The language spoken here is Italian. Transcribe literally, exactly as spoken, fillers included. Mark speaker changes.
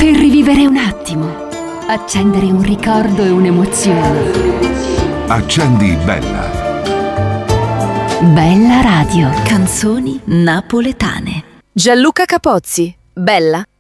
Speaker 1: Per rivivere un attimo, accendere un ricordo e un'emozione.
Speaker 2: Accendi Bella.
Speaker 1: Bella Radio. Canzoni napoletane.
Speaker 3: Gianluca Capozzi, Bella.